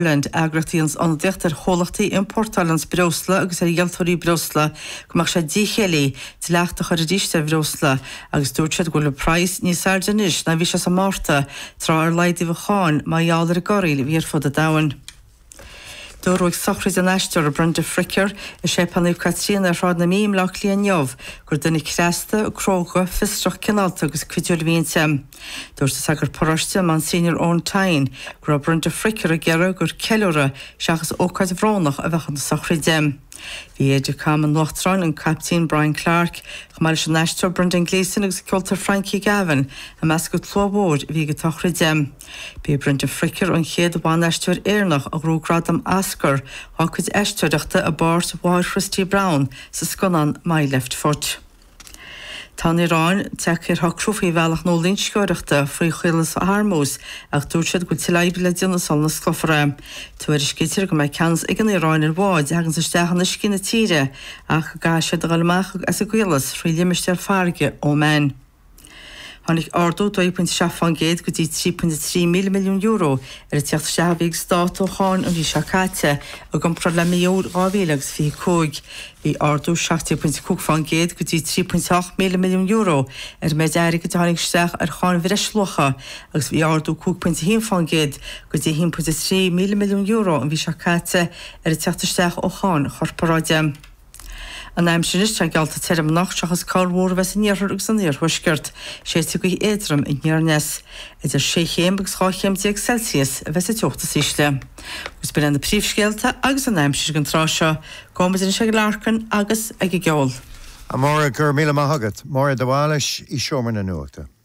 Land agrachtíons an deachtar cholachtaí importalans brosla agus ghealtóirí brosla gomach sé díchéalaí tí leachta chuir díiste brosla agus dúirtead go le price níos sardanis na bhí se sa Márta trá ar leidí bháin má dheallar a goraí bhíar fud a dahan. Dúróigh sochraid an eistear a Brenda Fricker a sé panúh Catrín a rád na mím lech líon neamh gur duna creasta a cróga fistrach cinálta agus cuidiúil víinte. Dúirta sagur poráiste man senior ón tain gur Brenda Fricker a gera gur ceúra seachas ócaid bhránach a bheitchan na sochraide. Bhí éidir cam an Lochtrán an Captain Brian Clark chumar se neistear Brendan Gleeson agus Cultar Frankie Gavin a meas go tlóbór bhí go tochraide. Bí Brenda Fricker an chéad bhain eistear éarnach a rúgradam ascar á chuid eisteirachta a bárt Bháir Christy Brown sa sconan Mai Left Foot. Tá Iráin teachir thocrúfaí bhealach nó línscoireachta faoi chuilas a Harmós ach dúirtead go tileibh le déanana sol na sclofara. Tuair is cítear go mbeidh ceannas ag an Iráin ar bháid hagann sa steachan na scína tíre ach gáisiad a galmach as a ghuilas faoi liimistear farge ó men. Tháinig ardú 2.7 géad go dtí 3.3 milliún euro ar a teacht seahabhíh stát ó cháin an bhí seacáte a gompra le milliún 2025. Bhí ardú 7.5 géad go dtí 3.8 milliún euro ar méid éirigh go tháinig steach ar cháin bhreislucha agus bhí ardú 2.1 géad go dtí 1.3 milliún euro an bhí seacáte ar a teacht steach ó cháin chorparáide. An aimsinis tre gealta teirem nach seachas cáilmhór bheits níorthar agus an níorthuisgurt sé go éadram i níornes. Idir 6-8 Celsius a bheits a teochta sísle. Gus ben an na príomhscéalta agus an aimsis an tráseo, gómid in se learcan agus ag geol. A mór gur míle maithagad, mór a doháilis I seomar na nuachta.